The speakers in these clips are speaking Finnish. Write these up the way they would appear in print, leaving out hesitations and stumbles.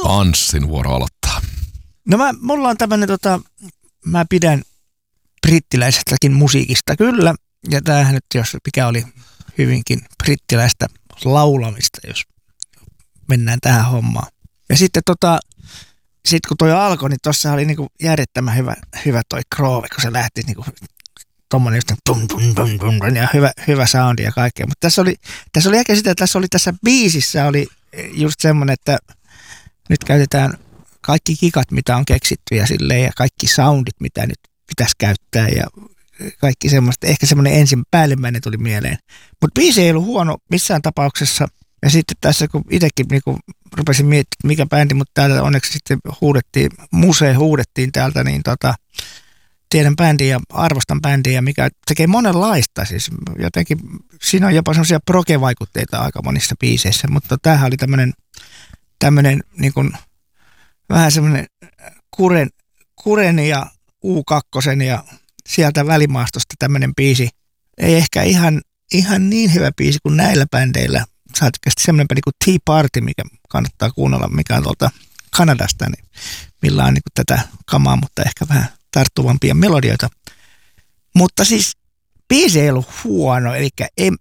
Anssin vuoro aloittaa. No mulla on tämmönen mä pidän brittiläisestäkin musiikista kyllä. Ja tämähän nyt jos mikä oli hyvinkin brittiläistä laulamista, jos mennään tähän hommaan. Ja sitten sit kun toi alkoi, niin tossa oli niinku järjettömän hyvä toi groove, kun se lähti niinku tommonen just bum, bum, bum, bum, ja hyvä soundi ja kaikkea. Mutta tässä oli ehkä sitä, että tässä biisissä oli just semmonen, että nyt käytetään kaikki kikat, mitä on keksitty ja silleen, ja kaikki soundit, mitä nyt pitäisi käyttää ja kaikki semmoista. Ehkä semmoinen päällimmäinen tuli mieleen. Mutta biisi ei ollut huono missään tapauksessa. Ja sitten tässä, kun itsekin niinku rupesin miettimään, mikä bändi, mutta täällä onneksi sitten huudettiin täältä, niin tiedän bändiä ja arvostan bändiä, mikä tekee monenlaista. Siis jotenkin, siinä on jopa semmoisia proge-vaikutteita aika monissa biiseissä, mutta tämähän oli tämmöinen niin kuin, vähän semmoinen Kuren ja U2 ja sieltä välimaastosta tämmöinen biisi. Ei ehkä ihan niin hyvä biisi kuin näillä bändeillä. Saatikasti semmoinen bändi kuin Tea Party, mikä kannattaa kuunnella, mikä on tuolta Kanadasta, niin millä on niin kuin tätä kamaa, mutta ehkä vähän tarttuvampia melodioita. Mutta siis biisi ei ollut huono, eli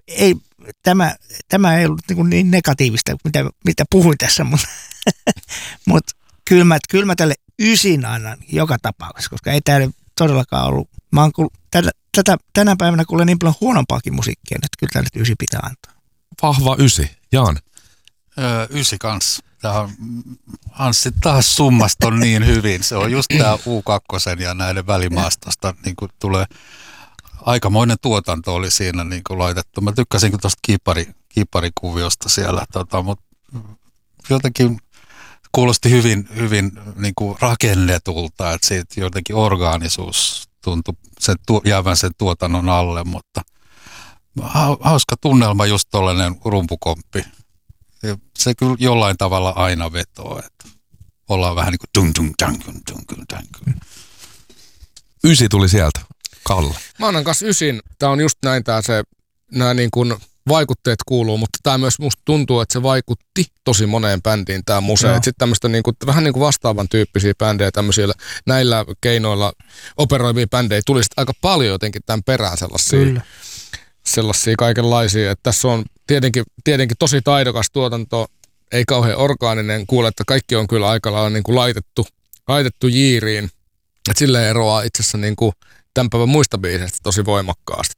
tämä ei ollut niin negatiivista, mitä puhuin tässä, mutta kyllä mä tälle 9 annan joka tapauksessa, koska ei täällä todellakaan ollut. Mä oon tänä päivänä kuulen niin paljon huonompaakin musiikkia, että kyllä tälle 9 pitää antaa. Vahva 9. Jaan. 9 kanssa. Anssi taas summasta on niin hyvin. Se on just tämä U2 ja näiden välimaastosta niin kuin tulee aikamoinen tuotanto oli siinä niin kuin laitettu. Mä tykkäsin tuosta kiipparikuviosta siellä, mutta jotenkin kuulosti hyvin niin kuin rakennetulta, että siitä jotenkin orgaanisuus tuntui jäävän sen tuotannon alle, mutta hauska tunnelma, just tollainen rumpukomppi. Ja se kyllä jollain tavalla aina vetoo, että ollaan vähän niin kuin dung. 9 tuli sieltä. Kalle. Mä annan kanssa 9. Tää on just näin, nämä niin kuin vaikutteet kuuluu, mutta tämä myös musta tuntuu, että se vaikutti tosi moneen bändiin tämä musea. Sitten tämmöistä niin kuin, vähän niin kuin vastaavan tyyppisiä bändejä, tämmöisillä näillä keinoilla operoivia bändejä tuli aika paljon jotenkin tämän perään sellaisia kaikenlaisia. Että tässä on tietenkin tosi taidokas tuotanto, ei kauhean orgaaninen. Kuule, että kaikki on kyllä aika lailla niin kuin laitettu jiiriin. Että silleen eroaa itse asiassa niin kuin tämän päivän muista biiseistä tosi voimakkaasti.